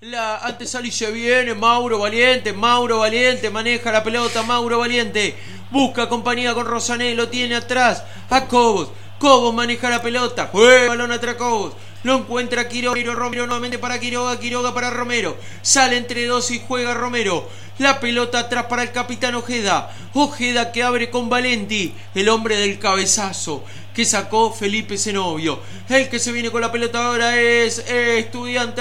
La antesala y se viene Mauro Valiente, maneja la pelota, Mauro Valiente, busca compañía con Rosanelo, tiene atrás a Cobos maneja la pelota, juega el balón atrás Cobos, lo encuentra Quiroga, Romero nuevamente para Quiroga para Romero, sale entre dos y juega Romero, la pelota atrás para el capitán Ojeda que abre con Valenti, el hombre del cabezazo que sacó Felipe Zenobio, el que se viene con la pelota ahora es Estudiante